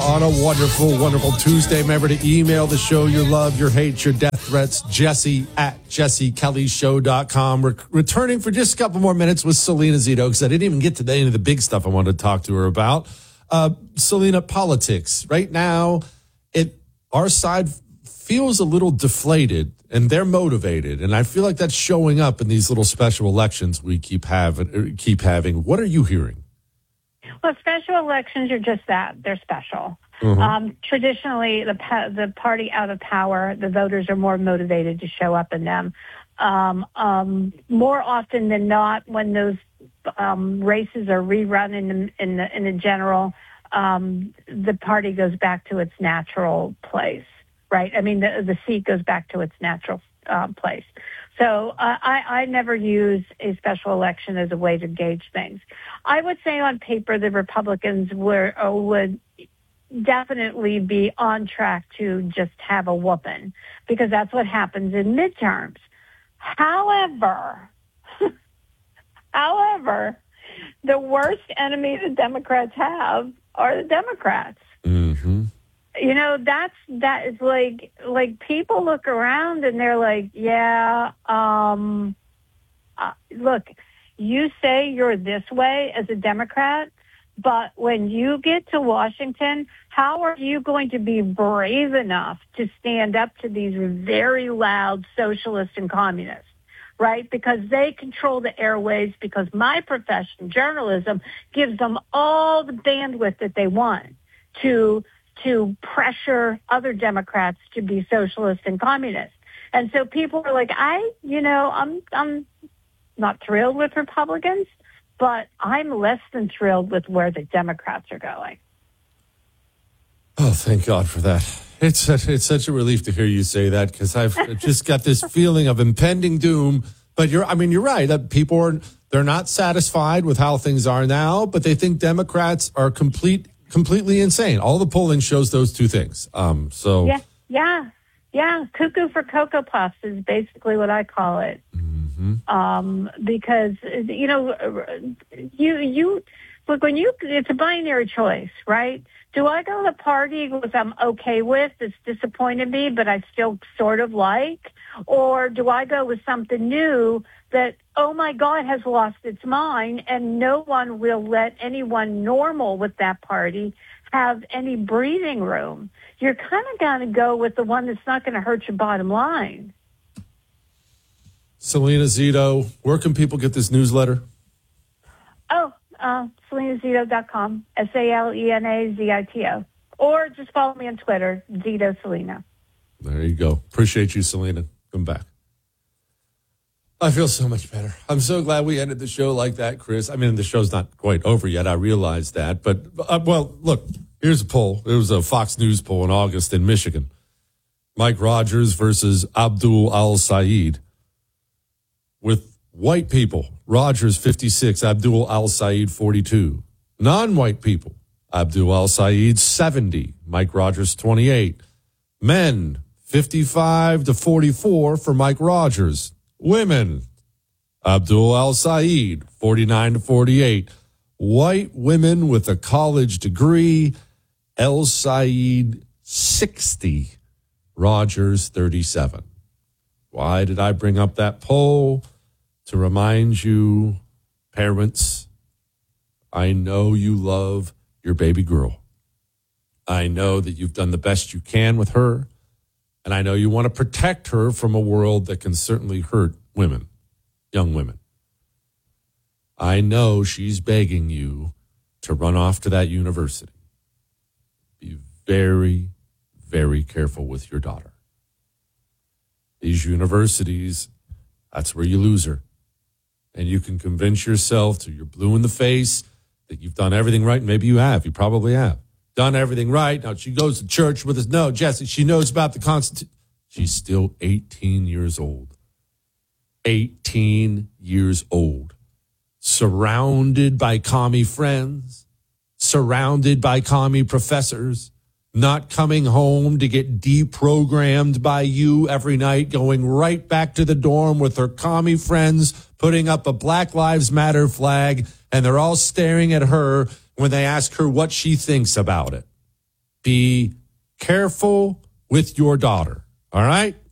on a wonderful, wonderful Tuesday. Remember to email the show your love, your hate, your death threats, Jesse at jessekellyshow.com. We're returning for just a couple more minutes with Selena Zito because I didn't even get to any of the big stuff I wanted to talk to her about. Selena, politics. Right now, our side feels a little deflated and they're motivated. And I feel like that's showing up in these little special elections we keep having. What are you hearing? Well, special elections are just that. They're special. Traditionally, the party out of power, the voters are more motivated to show up in them. More often than not, when those races are rerun in the general, the party goes back to its natural place, right? I mean, the seat goes back to its natural place. So I never use a special election as a way to gauge things. I would say on paper the Republicans would definitely be on track to just have a whooping because that's what happens in midterms. However, the worst enemy the Democrats have are the Democrats. Mm-hmm. You know, that is like people look around and they're like, yeah, look, you say you're this way as a Democrat, but when you get to Washington, how are you going to be brave enough to stand up to these very loud socialists and communists? Right? Because they control the airwaves, because my profession, journalism, gives them all the bandwidth that they want to pressure other Democrats to be socialist and communist. And so people are like, I'm not thrilled with Republicans, but I'm less than thrilled with where the Democrats are going. Oh, thank God for that. It's such a relief to hear you say that because I've just got this feeling of impending doom. But you're right that people they're not satisfied with how things are now, but they think Democrats are completely insane. All the polling shows those two things. Yeah. Cuckoo for Cocoa Puffs is basically what I call it. Mm-hmm. Because you look it's a binary choice, right? Do I go to the party which I'm okay with, that's disappointed me, but I still sort of like? Or do I go with something new that, oh my God, has lost its mind and no one will let anyone normal with that party have any breathing room? You're kind of going to go with the one that's not going to hurt your bottom line. Selena Zito, where can people get this newsletter? SelenaZito.com, SalenaZito. Or just follow me on Twitter, Zito Selena. There you go. Appreciate you, Selena. Come back. I feel so much better. I'm so glad we ended the show like that, Chris. I mean, the show's not quite over yet. I realize that. But, look, here's a poll. It was a Fox News poll in August in Michigan. Mike Rogers versus Abdul Al-Sayed. With white people, Rogers 56, Abdul Al-Sayed 42. Non-white people, Abdul Al-Sayed 70, Mike Rogers 28. Men 55 to 44 for Mike Rogers. Women, Abdul Al-Sayed 49 to 48. White women with a college degree, Al-Sayed 60, Rogers 37. Why did I bring up that poll? To remind you, parents, I know you love your baby girl. I know that you've done the best you can with her, and I know you want to protect her from a world that can certainly hurt women, young women. I know she's begging you to run off to that university. Be very, very careful with your daughter. These universities, that's where you lose her. And you can convince yourself till you're blue in the face that you've done everything right. Maybe you have. You probably have. Done everything right. Now she goes to church with us. No, Jesse, she knows about the Constitution. She's still 18 years old. 18 years old. Surrounded by commie friends. Surrounded by commie professors. Not coming home to get deprogrammed by you every night, going right back to the dorm with her commie friends, putting up a Black Lives Matter flag, and they're all staring at her when they ask her what she thinks about it. be careful with your daughter. All right?